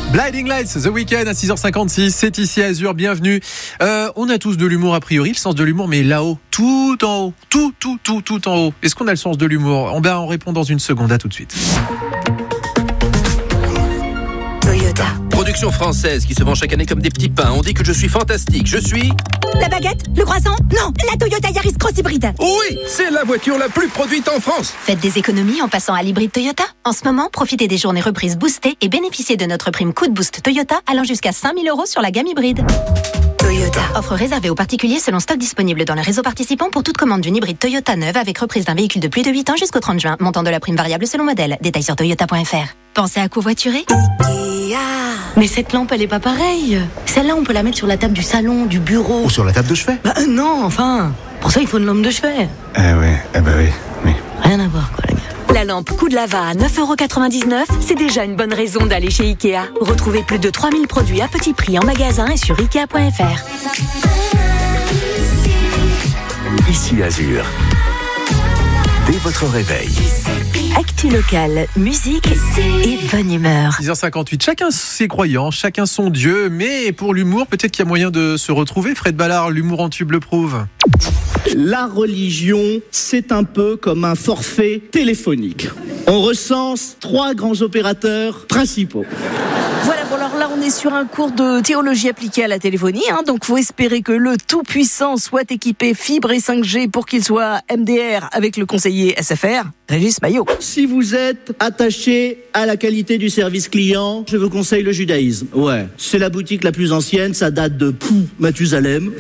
Blinding Lights, The Weeknd à 6h56, c'est ici Azur, bienvenue. On a tous de l'humour a priori, le sens de l'humour, mais là-haut, tout en haut, tout en haut. Est-ce qu'on a le sens de l'humour ? On répond dans une seconde, à tout de suite. Toyota. Production française qui se vend chaque année comme des petits pains. On dit que je suis fantastique. Je suis... La baguette ? Le croissant ? Non, la Toyota Yaris Cross Hybride. Oui, c'est la voiture la plus produite en France. Faites des économies en passant à l'hybride Toyota. En ce moment, profitez des journées reprises boostées et bénéficiez de notre prime Coup de Boost Toyota allant jusqu'à 5 000 € sur la gamme hybride. Toyota. Offre réservée aux particuliers selon stock disponible dans le réseau participant pour toute commande d'une hybride Toyota neuve avec reprise d'un véhicule de plus de 8 ans jusqu'au 30 juin. Montant de la prime variable selon modèle. Détails sur toyota.fr. Pensez à covoiturer ? Mais cette lampe, elle est pas pareille. Celle-là, on peut la mettre sur la table du salon, du bureau. Ou sur la table de chevet. Non, enfin. Pour ça, il faut une lampe de chevet. Oui. Rien à voir, quoi, les gars. La lampe Coup de Lava à 9,99 €, c'est déjà une bonne raison d'aller chez Ikea. Retrouvez plus de 3000 produits à petit prix en magasin et sur Ikea.fr. Ici Azur. Dès votre réveil. Actu local, musique et bonne humeur. 6h58, chacun ses croyances, chacun son Dieu, mais pour l'humour, peut-être qu'il y a moyen de se retrouver. Fred Ballard, l'humour en tube le prouve. La religion, c'est un peu comme un forfait téléphonique. On recense 3 grands opérateurs principaux. Voilà, bon alors là on est sur un cours de théologie appliquée à la téléphonie, donc faut espérer que le tout-puissant soit équipé fibre et 5G pour qu'il soit MDR avec le conseiller SFR, Régis Maillot. Si vous êtes attaché à la qualité du service client, je vous conseille le judaïsme. Ouais, c'est la boutique la plus ancienne, ça date de Mathusalem.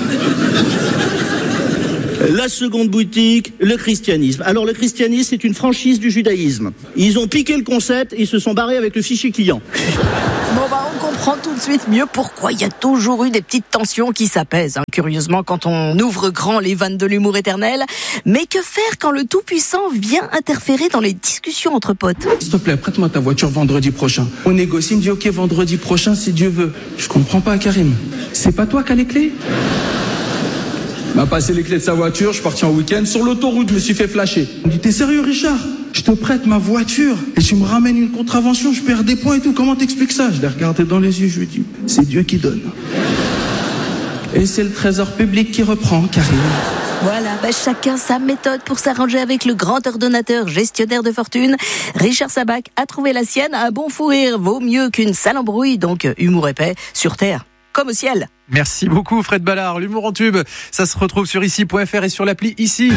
La seconde boutique, le christianisme. Alors le christianisme, c'est une franchise du judaïsme. Ils ont piqué le concept et ils se sont barrés avec le fichier client. Bon on comprend tout de suite mieux pourquoi il y a toujours eu des petites tensions qui s'apaisent, curieusement quand on ouvre grand les vannes de l'humour éternel. Mais que faire quand le tout-puissant vient interférer dans les discussions entre potes ? S'il te plaît, prête-moi ta voiture vendredi prochain. On négocie, il me dit ok vendredi prochain si Dieu veut. Je comprends pas Karim. C'est pas toi qui as les clés ? M'a passé les clés de sa voiture, je suis parti en week-end. Sur l'autoroute, je me suis fait flasher. Il me dit, t'es sérieux Richard ? Je te prête ma voiture et tu me ramènes une contravention, je perds des points et tout. Comment t'expliques ça ? Je l'ai regardé dans les yeux, je lui ai dit, c'est Dieu qui donne. Et c'est le trésor public qui reprend, Karim. Voilà, chacun sa méthode pour s'arranger avec le grand ordonnateur gestionnaire de fortune. Richard Sabac a trouvé la sienne. Un bon fou rire vaut mieux qu'une sale embrouille, donc humour épais sur terre comme au ciel. Merci beaucoup Fred Ballard, l'humour en tube, ça se retrouve sur ici.fr et sur l'appli Ici.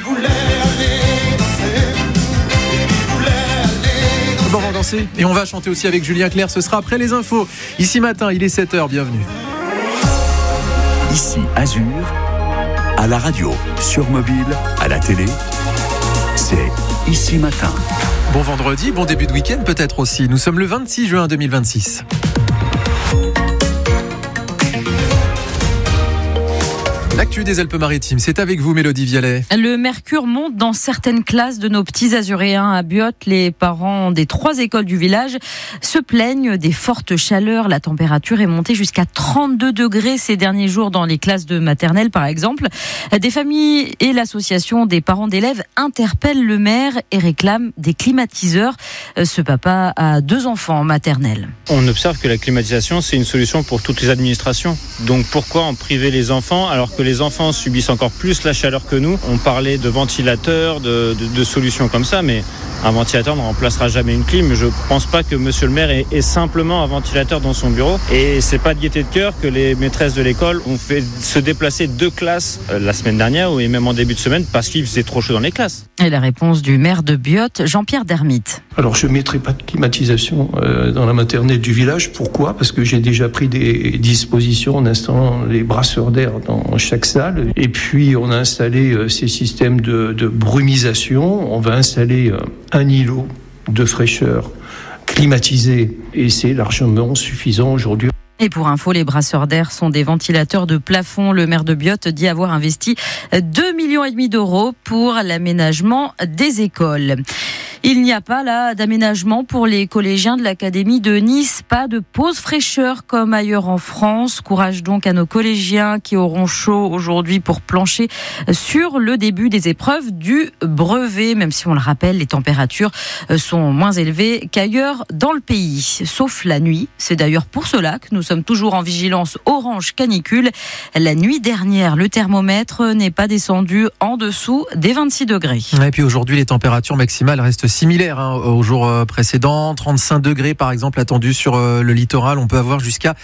Bon, on va danser et on va chanter aussi avec Julien Clerc, ce sera après les infos. Ici matin, il est 7h, bienvenue. Ici Azur, à la radio, sur mobile, à la télé, c'est Ici matin. Bon vendredi, bon début de week-end peut-être aussi. Nous sommes le 26 juin 2026. L'actu des Alpes-Maritimes, c'est avec vous Mélodie Vialet. Le mercure monte dans certaines classes de nos petits azuréens à Buote. Les parents des 3 écoles du village se plaignent des fortes chaleurs. La température est montée jusqu'à 32 degrés ces derniers jours dans les classes de maternelle par exemple. Des familles et l'association des parents d'élèves interpellent le maire et réclament des climatiseurs. Ce papa a 2 enfants en maternelle. On observe que la climatisation c'est une solution pour toutes les administrations. Donc pourquoi en priver les enfants alors que les enfants subissent encore plus la chaleur que nous. On parlait de ventilateurs, de solutions comme ça, mais un ventilateur ne remplacera jamais une clim. Je ne pense pas que monsieur le maire ait simplement un ventilateur dans son bureau. Et c'est pas de gaieté de cœur que les maîtresses de l'école ont fait se déplacer 2 classes la semaine dernière et même en début de semaine parce qu'il faisait trop chaud dans les classes. Et la réponse du maire de Buote, Jean-Pierre Dermite. Alors je ne mettrai pas de climatisation dans la maternelle du village. Pourquoi ? Parce que j'ai déjà pris des dispositions en installant les brasseurs d'air dans chaque salle. Et puis on a installé ces systèmes de brumisation. On va installer un îlot de fraîcheur climatisé et c'est largement suffisant aujourd'hui. Et pour info, les brasseurs d'air sont des ventilateurs de plafond. Le maire de Buote dit avoir investi 2,5 millions d'euros pour l'aménagement des écoles. Il n'y a pas là d'aménagement pour les collégiens de l'académie de Nice. Pas de pause fraîcheur comme ailleurs en France. Courage donc à nos collégiens qui auront chaud aujourd'hui pour plancher sur le début des épreuves du brevet. Même si on le rappelle, les températures sont moins élevées qu'ailleurs dans le pays. Sauf la nuit. C'est d'ailleurs pour cela que nous sommes toujours en vigilance orange canicule. La nuit dernière, le thermomètre n'est pas descendu en dessous des 26 degrés. Et puis aujourd'hui, les températures maximales restent similaires aux jours précédents. 35 degrés par exemple attendus sur le littoral. On peut avoir jusqu'à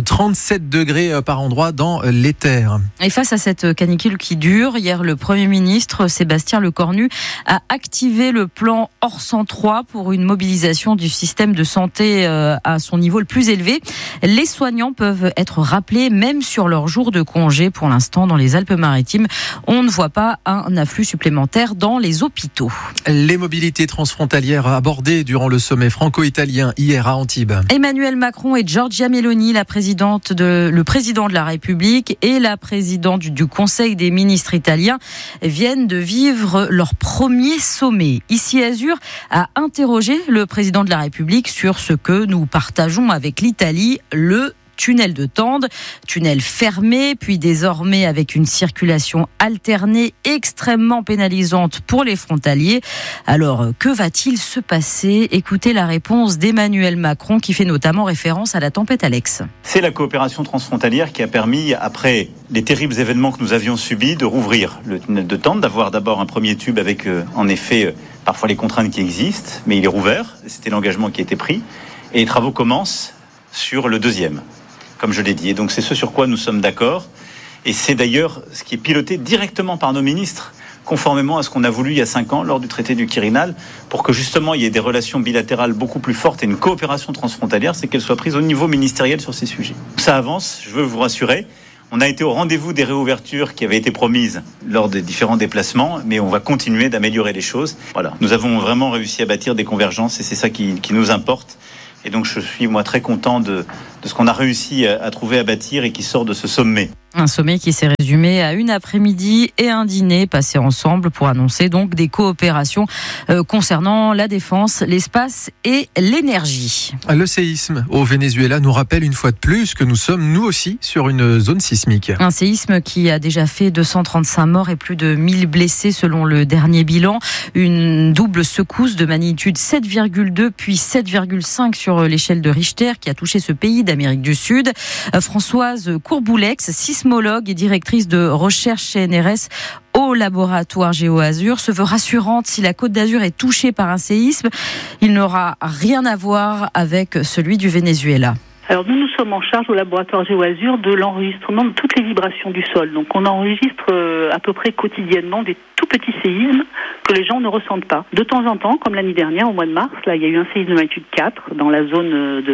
37 degrés par endroit dans les terres. Et face à cette canicule qui dure, hier le Premier ministre Sébastien Lecornu a activé le plan Orsan 3 pour une mobilisation du système de santé à son niveau le plus élevé. Les soignants peuvent être rappelés même sur leur jour de congé. Pour l'instant, dans les Alpes-Maritimes, on ne voit pas un afflux supplémentaire dans les hôpitaux. Les mobilités transfrontalières abordées durant le sommet franco-italien hier à Antibes. Emmanuel Macron et Giorgia Meloni, le président de la République et la présidente du Conseil des ministres italiens, viennent de vivre leur premier sommet. Ici Azur a interrogé le président de la République sur ce que nous partageons avec l'Italie, le tunnel de Tende, tunnel fermé, puis désormais avec une circulation alternée extrêmement pénalisante pour les frontaliers. Alors, que va-t-il se passer ? Écoutez la réponse d'Emmanuel Macron qui fait notamment référence à la tempête Alex. C'est la coopération transfrontalière qui a permis, après les terribles événements que nous avions subis, de rouvrir le tunnel de Tende, d'avoir d'abord un premier tube avec, en effet, parfois les contraintes qui existent, mais il est rouvert, c'était l'engagement qui a été pris, et les travaux commencent sur le deuxième, comme je l'ai dit. Et donc c'est ce sur quoi nous sommes d'accord. Et c'est d'ailleurs ce qui est piloté directement par nos ministres, conformément à ce qu'on a voulu il y a 5 ans lors du traité du Quirinal, pour que justement il y ait des relations bilatérales beaucoup plus fortes et une coopération transfrontalière, c'est qu'elle soit prise au niveau ministériel sur ces sujets. Ça avance, je veux vous rassurer. On a été au rendez-vous des réouvertures qui avaient été promises lors des différents déplacements, mais on va continuer d'améliorer les choses. Voilà, nous avons vraiment réussi à bâtir des convergences et c'est ça qui nous importe. Et donc je suis moi très content de ce qu'on a réussi à trouver, à bâtir et qui sort de ce sommet. Un sommet qui s'est résumé à une après-midi et un dîner passés ensemble pour annoncer donc des coopérations concernant la défense, l'espace et l'énergie. Le séisme au Venezuela nous rappelle une fois de plus que nous sommes nous aussi sur une zone sismique. Un séisme qui a déjà fait 235 morts et plus de 1000 blessés selon le dernier bilan. Une double secousse de magnitude 7,2 puis 7,5 sur l'échelle de Richter qui a touché ce pays d'Amérique du Sud. Françoise Courboulex, sismologue et directrice de recherche CNRS au laboratoire GeoAzur, se veut rassurante. Si la Côte d'Azur est touchée par un séisme, il n'aura rien à voir avec celui du Venezuela. Alors nous sommes en charge au laboratoire GeoAzur de l'enregistrement de toutes les vibrations du sol. Donc on enregistre à peu près quotidiennement des tout petits séismes que les gens ne ressentent pas. De temps en temps, comme l'année dernière, au mois de mars, là il y a eu un séisme de magnitude 4 dans la zone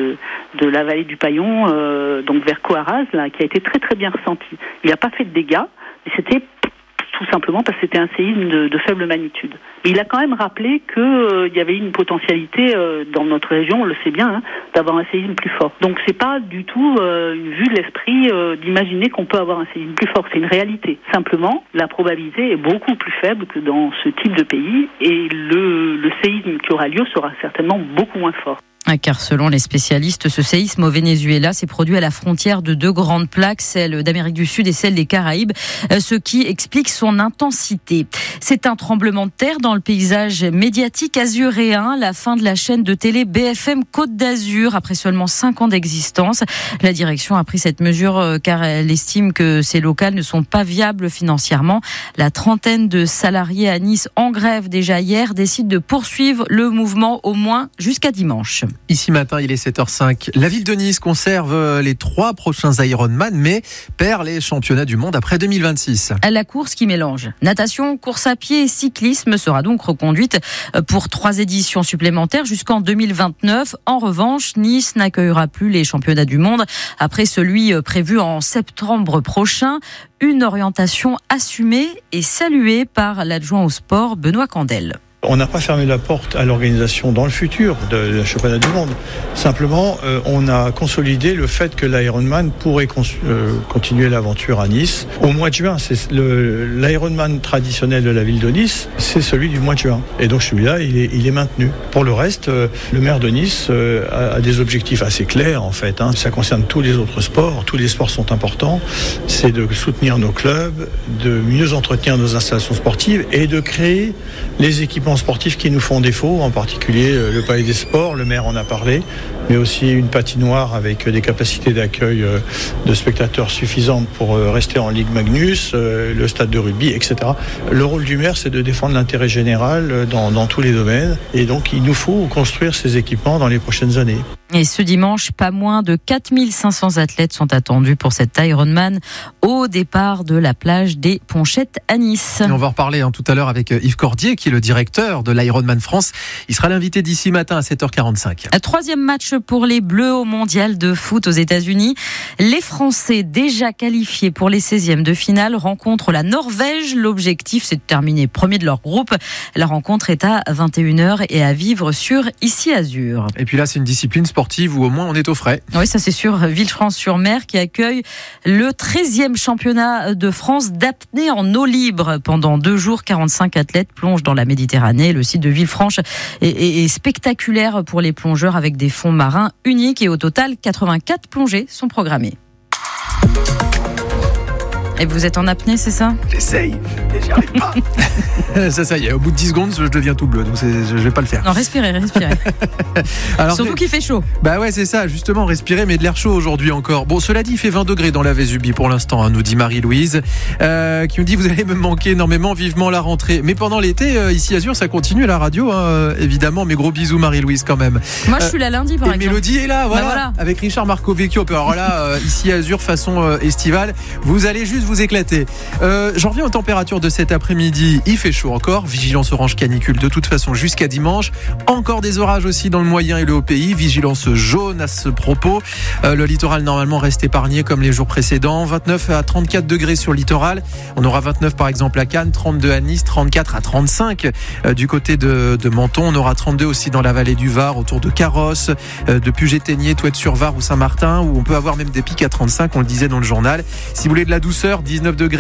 de la vallée du Paillon, donc vers Coaraz, là, qui a été très très bien ressenti. Il n'a pas fait de dégâts, mais c'était tout simplement parce que c'était un séisme de faible magnitude. Et il a quand même rappelé qu'il y avait une potentialité dans notre région, on le sait bien, d'avoir un séisme plus fort. Donc c'est pas du tout une vue de l'esprit d'imaginer qu'on peut avoir un séisme plus fort, c'est une réalité. Simplement, la probabilité est beaucoup plus faible que dans ce type de pays et le séisme qui aura lieu sera certainement beaucoup moins fort. Car selon les spécialistes, ce séisme au Venezuela s'est produit à la frontière de 2 grandes plaques, celle d'Amérique du Sud et celle des Caraïbes, ce qui explique son intensité. C'est un tremblement de terre dans le paysage médiatique azuréen, la fin de la chaîne de télé BFM Côte d'Azur après seulement 5 ans d'existence. La direction a pris cette mesure car elle estime que ces locales ne sont pas viables financièrement. La trentaine de salariés à Nice en grève déjà hier décident de poursuivre le mouvement au moins jusqu'à dimanche. Ici matin, il est 7h05. La ville de Nice conserve les 3 prochains Ironman, mais perd les championnats du monde après 2026. La course qui mélange natation, course à pied et cyclisme sera donc reconduite pour 3 éditions supplémentaires jusqu'en 2029. En revanche, Nice n'accueillera plus les championnats du monde après celui prévu en septembre prochain. Une orientation assumée et saluée par l'adjoint au sport Benoît Candel. On n'a pas fermé la porte à l'organisation dans le futur de la championnat du monde. Simplement, on a consolidé le fait que l'Ironman pourrait continuer l'aventure à Nice au mois de juin. C'est l'Ironman traditionnel de la ville de Nice, c'est celui du mois de juin. Et donc celui-là, il est maintenu. Pour le reste, le maire de Nice a des objectifs assez clairs en fait. Ça concerne tous les autres sports. Tous les sports sont importants. C'est de soutenir nos clubs, de mieux entretenir nos installations sportives et de créer les équipements sportifs qui nous font défaut, en particulier le Palais des Sports, le maire en a parlé, mais aussi une patinoire avec des capacités d'accueil de spectateurs suffisantes pour rester en Ligue Magnus, le stade de rugby, etc. Le rôle du maire, c'est de défendre l'intérêt général dans tous les domaines, et donc il nous faut construire ces équipements dans les prochaines années. Et ce dimanche, pas moins de 4500 athlètes sont attendus pour cet Ironman au départ de la plage des Ponchettes à Nice. Et on va en reparler tout à l'heure avec Yves Cordier, qui est le directeur de l'Ironman France. Il sera l'invité d'ici matin à 7h45. Troisième match pour les Bleus au mondial de foot aux États-Unis. Les Français, déjà qualifiés pour les 16e de finale, rencontrent la Norvège. L'objectif, c'est de terminer premier de leur groupe. La rencontre est à 21h et à vivre sur Ici Azur. Et puis là, c'est une discipline sportive où au moins on est au frais. Oui, ça c'est sûr. Villefranche-sur-Mer qui accueille le 13e championnat de France d'apnée en eau libre. Pendant 2 jours, 45 athlètes plongent dans la Méditerranée. Le site de Villefranche est spectaculaire pour les plongeurs avec des fonds marins uniques et au total, 84 plongées sont programmées. Et vous êtes en apnée, c'est ça ? J'essaye, mais j'y arrive pas. Ça y est, au bout de 10 secondes, je deviens tout bleu, donc je vais pas le faire. Non, respirez. Alors, surtout qu'il fait chaud. Bah ouais, c'est ça, justement, respirer, mais de l'air chaud aujourd'hui encore. Bon, cela dit, il fait 20 degrés dans la Vésubie pour l'instant, nous dit Marie-Louise, qui nous dit, vous allez me manquer énormément, vivement la rentrée. Mais pendant l'été, ici Azur, ça continue à la radio, évidemment. Mes gros bisous, Marie-Louise, quand même. Moi, je suis là lundi, par exemple. Mélodie est là, voilà. Avec Richard Marco-Vecchio. Alors là, ici Azur, façon estivale, vous allez juste vous éclater. J'en reviens aux températures de cet après-midi. Il fait chaud encore. Vigilance orange canicule de toute façon jusqu'à dimanche. Encore des orages aussi dans le moyen et le haut pays. Vigilance jaune à ce propos. Le littoral normalement reste épargné comme les jours précédents. 29 à 34 degrés sur le littoral. On aura 29 par exemple à Cannes, 32 à Nice, 34 à 35 du côté de Menton. On aura 32 aussi dans la vallée du Var, autour de Carrosse, de Puget-Ténier, Touette-sur-Var ou Saint-Martin, où on peut avoir même des pics à 35, on le disait dans le journal. Si vous voulez de la douceur, 19 degrés